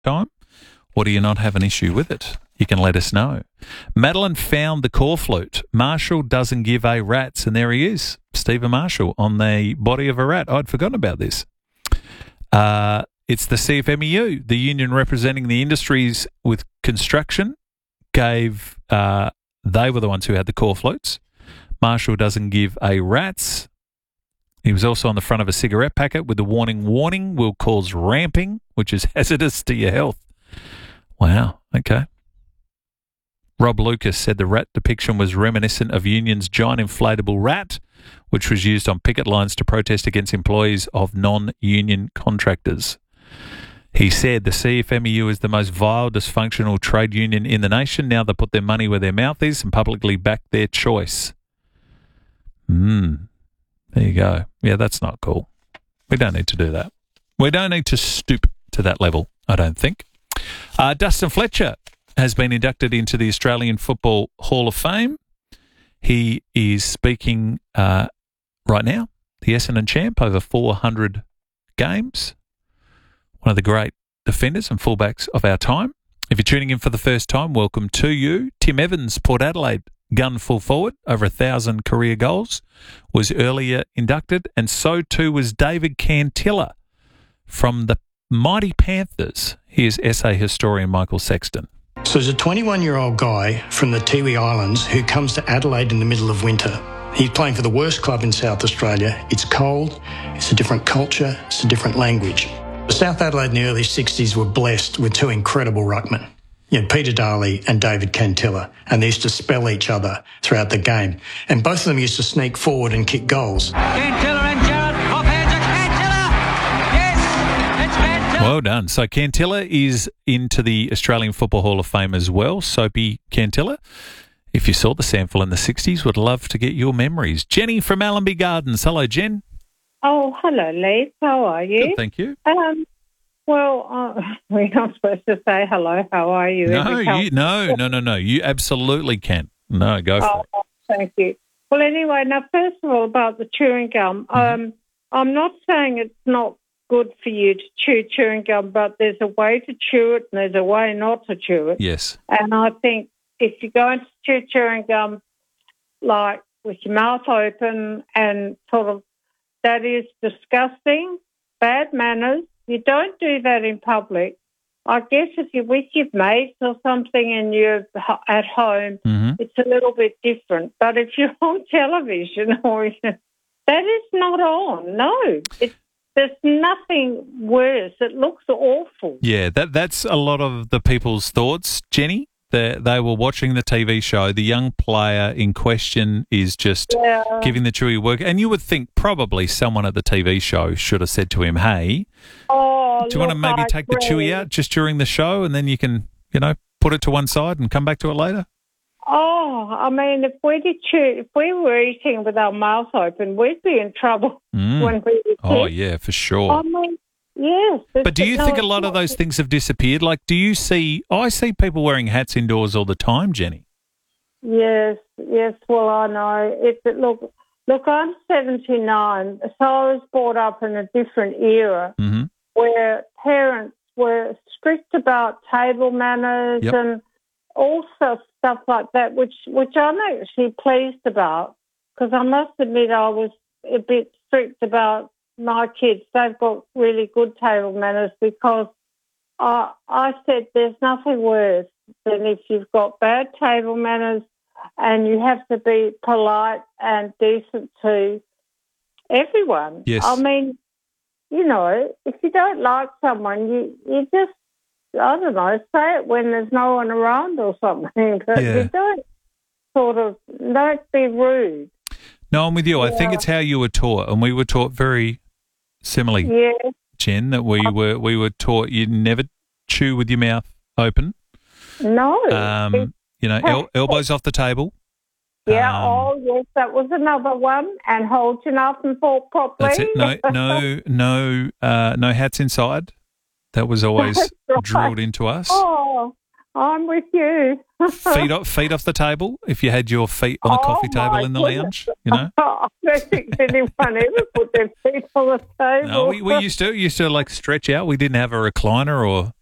time? Or do you not have an issue with it? You can let us know. Madeline found the corflute. Marshall doesn't give a rat's, and there he is, Stephen Marshall, on the body of a rat. I'd forgotten about this. It's the CFMEU, the union representing the industries with construction, gave, they were the ones who had the corflutes. Marshall doesn't give a rat's. He was also on the front of a cigarette packet with the warning will cause ramping, which is hazardous to your health. Wow, okay. Rob Lucas said the rat depiction was reminiscent of Union's giant inflatable rat, which was used on picket lines to protest against employees of non-union contractors. He said the CFMEU is the most vile, dysfunctional trade union in the nation. Now they put their money where their mouth is and publicly back their choice. There you go. Yeah, that's not cool. We don't need to do that. We don't need to stoop to that level, I don't think. Dustin Fletcher has been inducted into the Australian Football Hall of Fame. He is speaking right now, the Essendon champ, over 400 games. One of the great defenders and fullbacks of our time. If you're tuning in for the first time, welcome to you. Tim Evans, Port Adelaide, gun full forward, over 1,000 career goals, was earlier inducted, and so too was David Cantilla from the mighty Panthers. Here's SA historian Michael Sexton. So there's a 21-year-old guy from the Tiwi Islands who comes to Adelaide in the middle of winter. He's playing for the worst club in South Australia. It's cold, it's a different culture, it's a different language. South Adelaide in the early 60s were blessed with two incredible ruckmen, Peter Darley and David Cantilla, and they used to spell each other throughout the game. And both of them used to sneak forward and kick goals. Cantilla and Jarrett, off hands of Cantilla! Yes, it's Cantilla! Well done. So Cantilla is into the Australian Football Hall of Fame as well, Soapy Cantilla. If you saw the sample in the 60s, would love to get your memories. Jenny from Allenby Gardens. Hello, Jen. Oh, hello, Lee. How are you? Good, thank you. We're not supposed to say hello. How are you? No. You absolutely can. No, go for it. Thank you. Well, anyway, now, first of all, about the chewing gum. I'm not saying it's not good for you to chew chewing gum, but there's a way to chew it and there's a way not to chew it. Yes. And I think if you're going to chew chewing gum, like with your mouth open and sort of, that is disgusting, bad manners. You don't do that in public. I guess if you're with your mates or something and you're at home, it's a little bit different. But if you're on television, that is not on. No, there's nothing worse. It looks awful. Yeah, that's a lot of the people's thoughts, Jenny. They were watching the TV show. The young player in question is just giving the chewy work. And you would think probably someone at the TV show should have said to him, hey, do you want to maybe take the chewy out just during the show and then you can, put it to one side and come back to it later? Oh, I mean, if we were eating with our mouth open, we'd be in trouble when we eat. Oh, yeah, for sure. I mean, yes. But do you think a lot of those things have disappeared? Like, I see people wearing hats indoors all the time, Jenny. Yes, well, I know. Look, I'm 79, so I was brought up in a different era where parents were strict about table manners and also stuff like that, which I'm actually pleased about, because I must admit I was a bit strict about my kids. They've got really good table manners, because I said there's nothing worse than if you've got bad table manners and you have to be polite and decent to everyone. Yes. I mean, if you don't like someone, you just, I don't know, say it when there's no one around or something. But you don't be rude. No, I'm with you. I think it's how you were taught, and we were taught very similarly, Jen, that we were taught you never chew with your mouth open. No. Elbows off the table. Yeah, yes, that was another one. And hold your knife and fork properly. That's it. No hats inside. That was always drilled into us. Oh, I'm with you. Feet off the table. If you had your feet on the coffee table in the lounge, I don't think anyone ever put their feet on the table. No, we used to like stretch out. We didn't have a recliner or